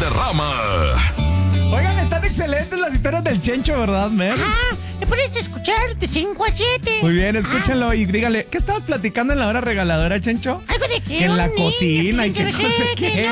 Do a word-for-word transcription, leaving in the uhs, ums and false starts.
Valderrama. Oigan, están excelentes las historias del Chencho, ¿verdad, Mer? Ajá, me puedes escuchar de cinco a siete. Muy bien, escúchenlo y dígale, ¿qué estabas platicando en la hora regaladora, Chencho? Algo de que Que en un la niño cocina y que no sé qué.